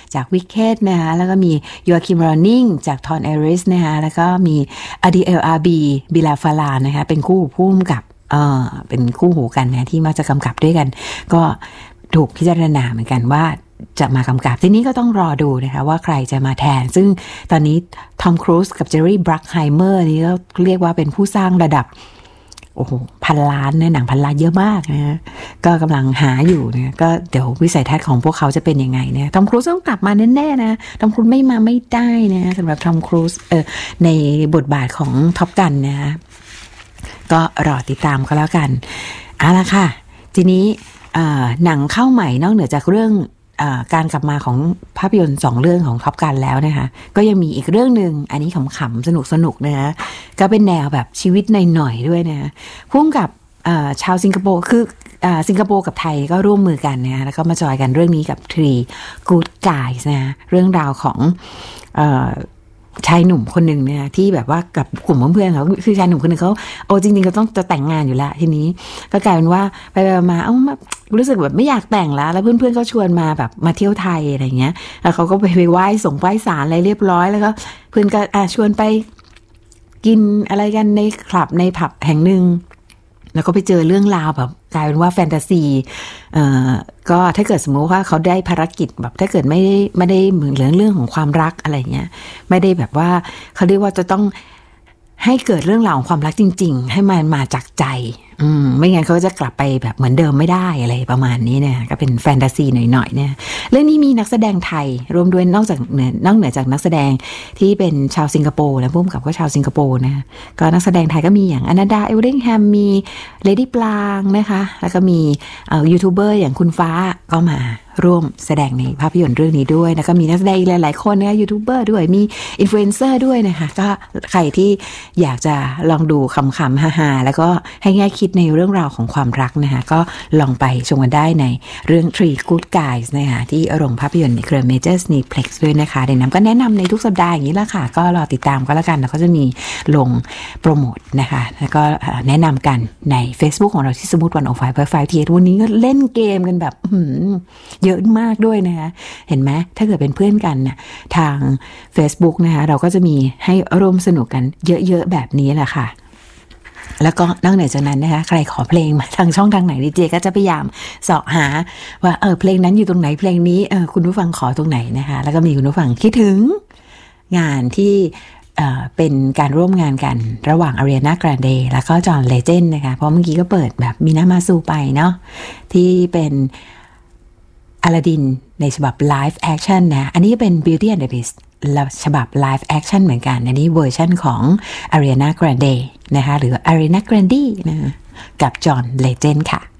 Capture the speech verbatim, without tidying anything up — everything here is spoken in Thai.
จาก Wicked นะคะแล้วก็มี Joaquin Phoenix จาก Tom Ellis นะคะแล้วก็มี Adil El Arbi บิลาฟาลานะคะเป็นคู่ผู้กำกับเอ่อเป็นคู่หูกันนะที่มักจะกำกับด้วยกันก็ถูกพิจารณาเหมือนกันว่าจะมากำกับทีนี้ก็ต้องรอดูนะคะว่าใครจะมาแทนซึ่งตอนนี้ทอมครูซกับเจอร์รี่บรักไฮเมอร์นี่ก็เรียกว่าเป็นผู้สร้างระดับโอ้โหพันล้านนะหนังพันล้านเยอะมากนะก็กำลังหาอยู่นะก็เดี๋ยววิสัยทัศน์ของพวกเขาจะเป็นยังไงเนี่ยทอมครูซต้องกลับมาแน่ๆนะทอมครูซไม่มาไม่ได้นะสำหรับทอมครูซเออในบทบาทของท็อปกันนะก็รอติดตามก็แล้วกันเอาละค่ะทีนี้หนังเข้าใหม่นอกเหนือจากเรื่องการกลับมาของภาพยนตร์สองเรื่องของท็อปกันแล้วนะคะก็ยังมีอีกเรื่องนึงอันนี้ขำๆสนุกๆนะคะก็เป็นแนวแบบชีวิตหน่อยๆด้วยนะพุ่งกับชาวสิงคโปร์คือสิงคโปร์กับไทยก็ร่วมมือกันนะแล้วก็มาจอยกันเรื่องนี้กับ Three Good Guys นะเรื่องราวของชายหนุ่มคนหนึ่งเนี่ยที่แบบว่ากับกลุ่มเพื่อนๆเขาคือชายหนุ่มคนหนึ่งเขาโอ้จริงๆก็ต้องจะแต่งงานอยู่แล้วทีนี้ก็กลายเป็นว่าไปๆมาเอ้ารู้สึกแบบไม่อยากแต่งแล้วแล้วเพื่อนๆก็ชวนมาแบบมาเที่ยวไทยอะไรเงี้ยแล้วเขาก็ไปไปไหว้ส่งไหว้ศาลอะไรเรียบร้อยแล้วก็เพื่อนก็อ่ะชวนไปกินอะไรกันในคลับในผับแห่งหนึ่งแล้วก็ไปเจอเรื่องราวแบบกลายเป็นว่าแฟนตาซีเอ่อก็ถ้าเกิดสมมติว่าเขาได้ภารกิจแบบถ้าเกิดไม่ได้ไม่ได้เหมือนเรื่องเรื่องของความรักอะไรเงี้ยไม่ได้แบบว่าเขาเรียกว่าจะต้องให้เกิดเรื่องราวของความรักจริงๆให้มันมาจากใจอืมไม่งั้นเขาจะกลับไปแบบเหมือนเดิมไม่ได้อะไรประมาณนี้เนี่ยก็เป็นแฟนตาซีหน่อยๆเนี่ยเรื่องนี้มีนักแสดงไทยรวมด้วยนอกจากนอกเหนือจากนักแสดงที่เป็นชาวสิงคโปร์และผู้กำกับก็ชาวสิงคโปร์นะก็นักแสดงไทยก็มีอย่างอนันดาเอลดิงแฮมมีเลดี้ปลางนะคะแล้วก็มีเอ่อยูทูบเบอร์อย่างคุณฟ้าก็มาร่วมแสดงในภาพยนตร์เรื่องนี้ด้วยแล้วก็มีนักแสดงหลายๆคนนะยูทูบเบอร์ด้วยมีอินฟลูเอนเซอร์ด้วยนะคะก็ใครที่อยากจะลองดูขำๆฮาๆแล้วก็ให้แง่คิดในเรื่องราวของความรักนะคะก็ลองไปชมกันได้ในเรื่อง Three Good Guys นะคะที่โรงภาพยนตร์ในเครือ Major Cineplex ด้วยนะคะเดี๋ยวน้ำก็แนะนำในทุกสัปดาห์อย่างนี้แหละค่ะก็รอติดตามก็แล้วกันแล้วก็จะมีลงโปรโมทนะคะแล้วก็แนะนำกันใน Facebook ของเราที่สมูทวันโอไฟไฟทีเอวันนี้ก็เล่นเกมกันแบบเยอะมากด้วยนะคะเห็นไหมถ้าเกิดเป็นเพื่อนกันนะทาง Facebook นะคะเราก็จะมีให้ร่วมสนุกกันเยอะๆแบบนี้แหละค่ะแล้วก็นอกเหนือจากนั้นนะคะใครขอเพลงมาทางช่องทางไหนดีเจก็จะพยายามเสาะหาว่าเออเพลงนั้นอยู่ตรงไหนเพลงนี้เออคุณผู้ฟังขอตรงไหนนะคะแล้วก็มีคุณผู้ฟังคิดถึงงานที่เอ่อเป็นการร่วมงานกันระหว่าง Ariana Grande แล้วก็ John Legend นะคะเพราะเมื่อกี้ก็เปิดแบบมินามาซูไปเนาะที่เป็นอลาดินในฉบับ Live Action นะอันนี้เป็น Beauty and the Beast ฉบับ Live Action เหมือนกันอันนี้เวอร์ชันของ Ariana Grande นะคะหรือ Ariana Grande นะกับ John Legend ค่ะ